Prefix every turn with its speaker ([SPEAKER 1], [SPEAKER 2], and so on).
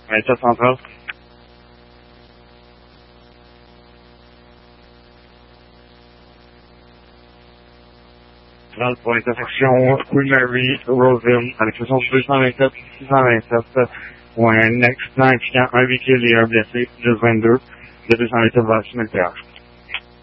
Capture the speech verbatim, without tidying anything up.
[SPEAKER 1] vingt-sept central. Pour l'intersection Queen Mary, Roseville, à l'expression deux cent vingt-sept six cent vingt-sept, pour un accident impliquant un véhicule et un blessé, juste vingt-deux, le deux cent vingt-sept va assumer le péage.